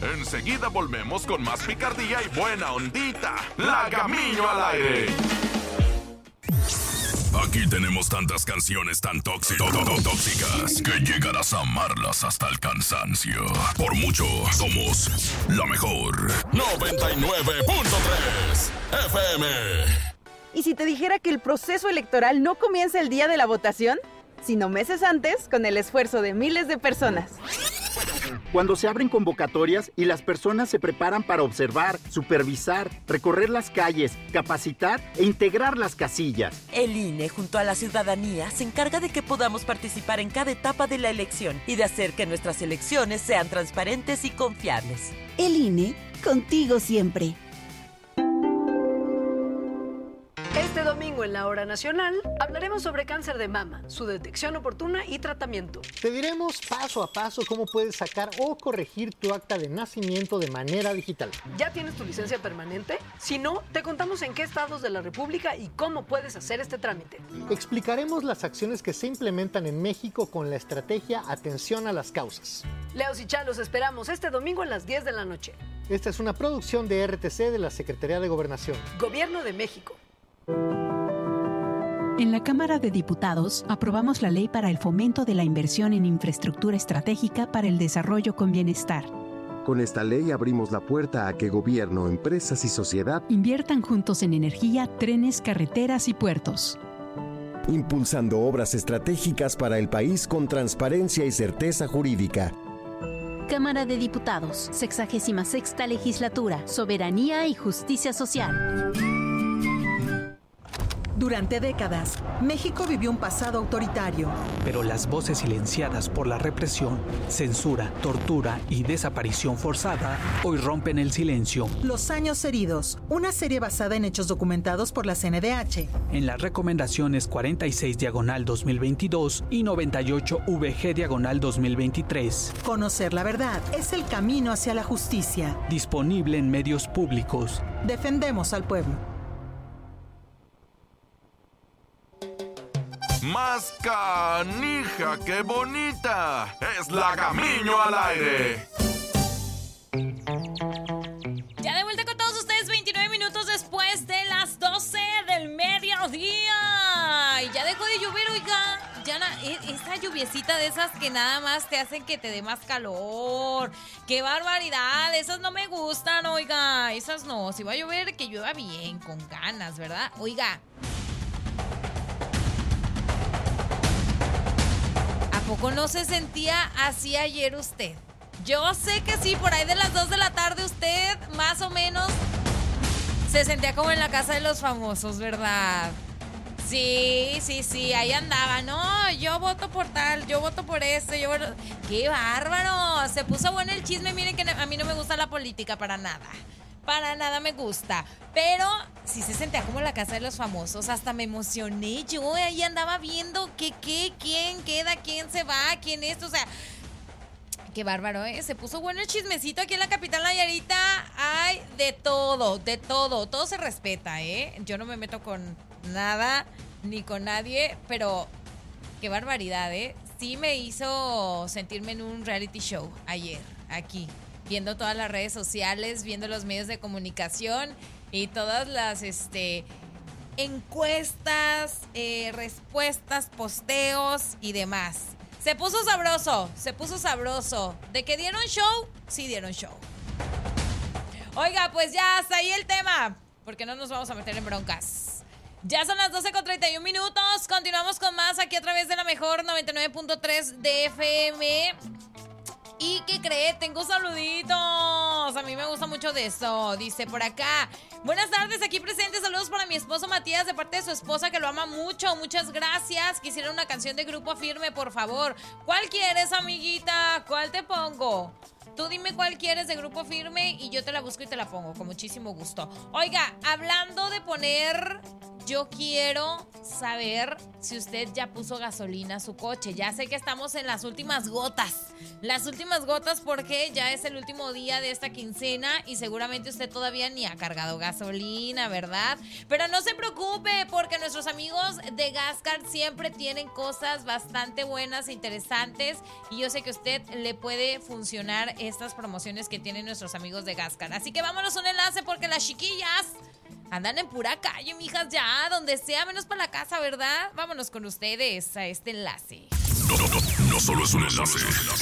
Enseguida volvemos con más picardía y buena ondita. Lagamillo al aire. Aquí tenemos tantas canciones tan tóxicas que llegarás a amarlas hasta el cansancio. Por mucho, somos la mejor. 99.3 FM. ¿Y si te dijera que el proceso electoral no comienza el día de la votación, sino meses antes, con el esfuerzo de miles de personas? Cuando se abren convocatorias y las personas se preparan para observar, supervisar, recorrer las calles, capacitar e integrar las casillas. El INE, junto a la ciudadanía, se encarga de que podamos participar en cada etapa de la elección y de hacer que nuestras elecciones sean transparentes y confiables. El INE, contigo siempre. Este domingo en la Hora Nacional hablaremos sobre cáncer de mama, su detección oportuna y tratamiento. Te diremos paso a paso cómo puedes sacar o corregir tu acta de nacimiento de manera digital. ¿Ya tienes tu licencia permanente? Si no, te contamos en qué estados de la República y cómo puedes hacer este trámite. Explicaremos las acciones que se implementan en México con la estrategia Atención a las Causas. Leos y Chá, los esperamos este domingo a las 10 de la noche. Esta es una producción de RTC de la Secretaría de Gobernación. Gobierno de México. En la Cámara de Diputados aprobamos la ley para el fomento de la inversión en infraestructura estratégica para el desarrollo con bienestar. Con esta ley abrimos la puerta a que gobierno, empresas y sociedad inviertan juntos en energía, trenes, carreteras y puertos. Impulsando obras estratégicas para el país con transparencia y certeza jurídica. Cámara de Diputados, 66ª Legislatura, Soberanía y Justicia Social. Durante décadas, México vivió un pasado autoritario. Pero las voces silenciadas por la represión, censura, tortura y desaparición forzada hoy rompen el silencio. Los años heridos, una serie basada en hechos documentados por la CNDH. En las recomendaciones 46/2022 y 98/VG/2023. Conocer la verdad es el camino hacia la justicia. Disponible en medios públicos. Defendemos al pueblo. Más canija que bonita. Es Lagamillo al aire. Ya de vuelta con todos ustedes, 29 minutos después de las 12 del mediodía. Y ya dejó de llover, oiga. Ya esa lluviecita de esas que nada más te hacen que te dé más calor. ¡Qué barbaridad! Esas no me gustan, oiga. Esas no. Si va a llover, que llueva bien, con ganas, ¿verdad? Oiga. ¿A poco no se sentía así ayer usted? Yo sé que sí, por ahí de las 2 de la tarde usted más o menos se sentía como en la casa de los famosos, ¿verdad? Sí, ahí andaba. No, yo voto por tal, yo voto por este, ¡Qué bárbaro! Se puso bueno el chisme. Miren que a mí no me gusta la política para nada. Para nada me gusta. Pero sí se sentía como en la casa de los famosos. Hasta me emocioné. Yo ahí andaba viendo quién queda, quién se va, quién esto. O sea, qué bárbaro, ¿eh? Se puso bueno el chismecito aquí en la capital Nayarita. Hay de todo. Todo se respeta, ¿eh? Yo no me meto con nada ni con nadie. Pero qué barbaridad, ¿eh? Sí me hizo sentirme en un reality show ayer, aquí. Viendo todas las redes sociales, viendo los medios de comunicación y todas las encuestas, respuestas, posteos y demás. Se puso sabroso. ¿De que dieron show? Sí dieron show. Oiga, pues ya hasta ahí el tema, porque no nos vamos a meter en broncas. Ya son las 12:31 minutos. Continuamos con más aquí a través de la mejor 99.3 de FM. ¿Y qué cree? Tengo saluditos. A mí me gusta mucho de eso. Dice por acá: buenas tardes, aquí presente. Saludos para mi esposo Matías de parte de su esposa que lo ama mucho. Muchas gracias. Quisiera una canción de Grupo Firme, por favor. ¿Cuál quieres, amiguita? ¿Cuál te pongo? Tú dime cuál quieres de Grupo Firme y yo te la busco y te la pongo con muchísimo gusto. Oiga, hablando de poner yo quiero saber si usted ya puso gasolina a su coche. Ya sé que estamos en las últimas gotas. Las últimas gotas porque ya es el último día de esta quincena y seguramente usted todavía ni ha cargado gasolina, ¿verdad? Pero no se preocupe porque nuestros amigos de Gascard siempre tienen cosas bastante buenas e interesantes y yo sé que a usted le puede funcionar estas promociones que tienen nuestros amigos de Gascard. Así que vámonos a un enlace porque las chiquillas andan en pura calle, mijas, ya, donde sea, menos para la casa, ¿verdad? Vámonos con ustedes a este enlace. No solo es un enlace.